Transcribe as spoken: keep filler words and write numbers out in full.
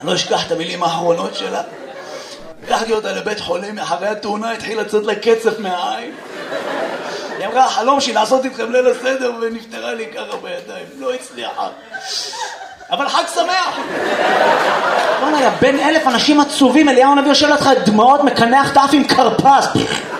אני לא אשכח את המילים האחרונות שלה. לקחתי אותה לבית חולים, אחרי התאונה התחיל לצאת לה קצף מהעין. היא אמרה, החלום שלי לעשות איתכם ליל הסדר, ונפטרה לי ככה בידיים. לא הצליחה. אבל חג שמח! בוא'נה, יא בן אלף אנשים עצובים, אליהו הנביא יושב לך דמעות, מקנח את האף עם קרפס.